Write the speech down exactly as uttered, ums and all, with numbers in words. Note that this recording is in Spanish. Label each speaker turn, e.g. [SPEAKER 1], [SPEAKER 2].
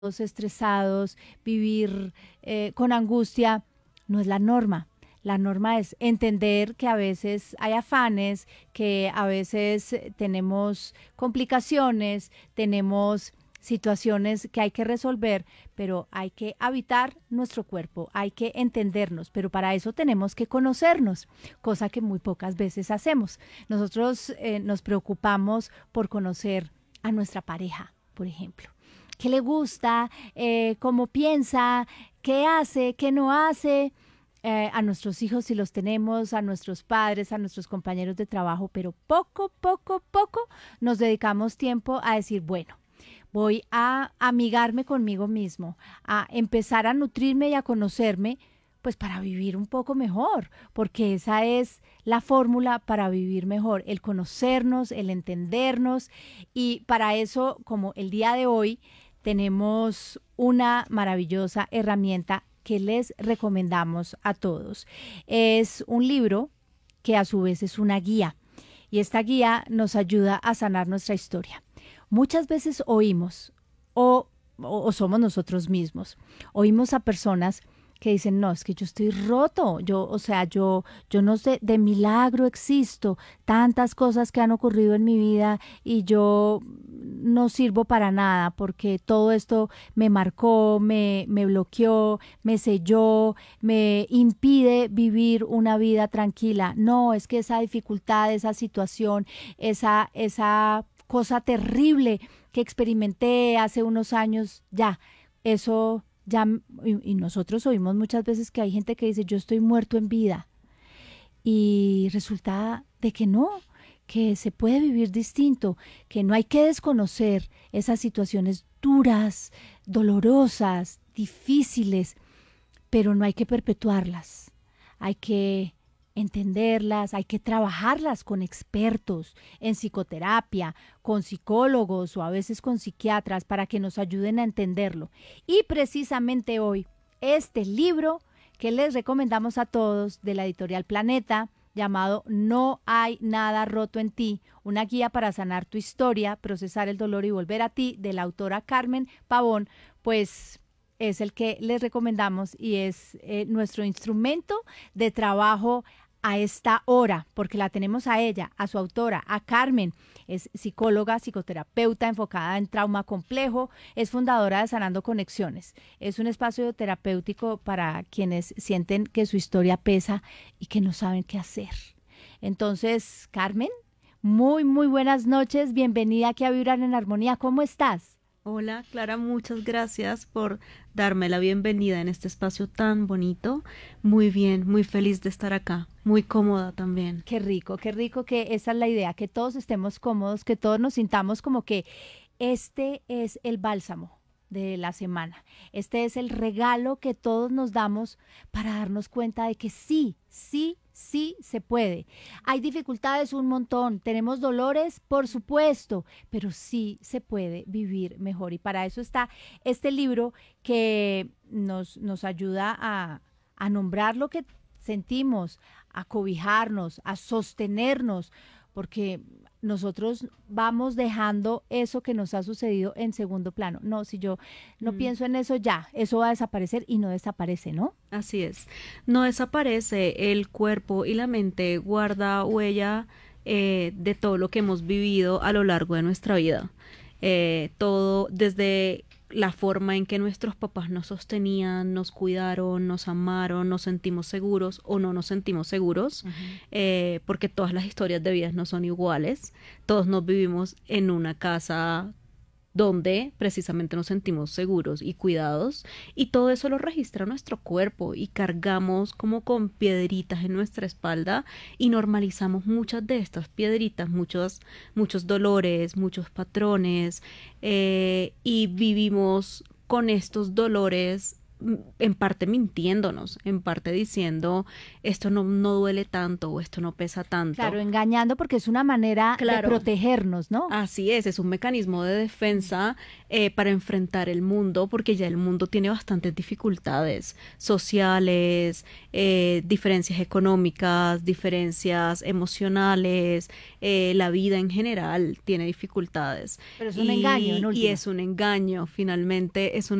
[SPEAKER 1] estresados, vivir eh, con angustia, no es la norma. La norma es entender que a veces hay afanes, que a veces eh, tenemos complicaciones, tenemos situaciones que hay que resolver, pero hay que habitar nuestro cuerpo, hay que entendernos, pero para eso tenemos que conocernos, cosa que muy pocas veces hacemos. Nosotros eh, nos preocupamos por conocer a nuestra pareja, por ejemplo. ¿Qué le gusta? Eh, ¿Cómo piensa? ¿Qué hace? ¿Qué no hace? Eh, a nuestros hijos si los tenemos, a nuestros padres, a nuestros compañeros de trabajo, pero poco, poco, poco nos dedicamos tiempo a decir, bueno, voy a amigarme conmigo mismo, a empezar a nutrirme y a conocerme, pues para vivir un poco mejor, porque esa es la fórmula para vivir mejor, el conocernos, el entendernos, y para eso, como el día de hoy, tenemos una maravillosa herramienta que les recomendamos a todos. Es un libro que a su vez es una guía, y esta guía nos ayuda a sanar nuestra historia. Muchas veces oímos, o, o, o somos nosotros mismos, oímos a personas que dicen, no, es que yo estoy roto, yo, o sea, yo, yo no sé, de milagro existo, tantas cosas que han ocurrido en mi vida y yo no sirvo para nada porque todo esto me marcó, me, me bloqueó, me selló, me impide vivir una vida tranquila. No, es que esa dificultad, esa situación, esa, esa cosa terrible que experimenté hace unos años, ya, eso ya, y, y nosotros oímos muchas veces que hay gente que dice, yo estoy muerto en vida, y resulta de que no, que se puede vivir distinto, que no hay que desconocer esas situaciones duras, dolorosas, difíciles, pero no hay que perpetuarlas, hay que entenderlas, hay que trabajarlas con expertos en psicoterapia, con psicólogos o a veces con psiquiatras para que nos ayuden a entenderlo. Y precisamente hoy, este libro que les recomendamos a todos de la editorial Planeta, llamado No hay nada roto en ti, una guía para sanar tu historia, procesar el dolor y volver a ti, de la autora Carmen Pavón, pues es el que les recomendamos y es eh, nuestro instrumento de trabajo a esta hora, porque la tenemos a ella, a su autora, a Carmen. Es psicóloga, psicoterapeuta enfocada en trauma complejo, es fundadora de Sanando Conexiones. Es un espacio terapéutico para quienes sienten que su historia pesa y que no saben qué hacer. Entonces, Carmen, muy, muy buenas noches. Bienvenida aquí a Vibrar en Armonía. ¿Cómo estás?
[SPEAKER 2] Hola, Clara, muchas gracias por darme la bienvenida en este espacio tan bonito. Muy bien, muy feliz de estar acá, muy cómoda también.
[SPEAKER 1] Qué rico, qué rico que esa es la idea, que todos estemos cómodos, que todos nos sintamos como que este es el bálsamo de la semana. Este es el regalo que todos nos damos para darnos cuenta de que sí, sí, sí se puede. Hay dificultades un montón, tenemos dolores, por supuesto, pero sí se puede vivir mejor. Y para eso está este libro que nos, nos ayuda a, a nombrar lo que sentimos, a cobijarnos, a sostenernos, porque nosotros vamos dejando eso que nos ha sucedido en segundo plano. No, si yo no
[SPEAKER 2] Mm,
[SPEAKER 1] pienso en eso ya, eso va a desaparecer y no desaparece, ¿no?
[SPEAKER 2] así es. No desaparece el cuerpo y la mente guarda huella eh, de todo lo que hemos vivido a lo largo de nuestra vida. Eh, todo desde la forma en que nuestros papás nos sostenían, nos cuidaron, nos amaron, nos sentimos seguros o no nos sentimos seguros,
[SPEAKER 1] Uh-huh.
[SPEAKER 2] eh, porque todas las historias de vida no son iguales. Todos nos vivimos en una casa donde precisamente nos sentimos seguros y cuidados, y todo eso lo registra nuestro cuerpo y cargamos como con piedritas en nuestra espalda y normalizamos muchas de estas piedritas, muchos, muchos dolores, muchos patrones, eh, y vivimos con estos dolores mm, en parte mintiéndonos, en parte diciendo esto no, no duele tanto o esto no pesa tanto.
[SPEAKER 1] Claro, engañando porque es una manera
[SPEAKER 2] Claro.
[SPEAKER 1] de protegernos, ¿no?
[SPEAKER 2] Así es, es un mecanismo de defensa eh, para enfrentar el mundo, porque ya el mundo tiene bastantes dificultades sociales, eh, diferencias económicas, diferencias emocionales, eh, la vida en general tiene dificultades.
[SPEAKER 1] Pero es un engaño, en
[SPEAKER 2] Y, y
[SPEAKER 1] última.
[SPEAKER 2] es un engaño, finalmente es un